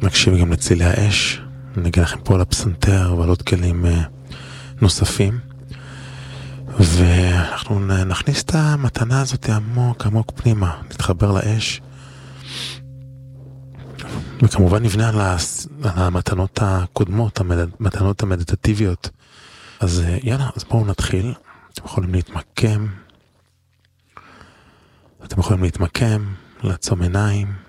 נקשיב גם לצילי האש, נגיד לכם פה על הפסנתר ועל עוד כלים נוספים, ואנחנו נכניס את המתנה הזאת עמוק עמוק פנימה, נתחבר לאש, וכמובן נבנה על המתנות הקודמות, המתנות המדיטטיביות. אז יאללה, אז בואו נתחיל. אתם יכולים להתמקם, לעצום עיניים,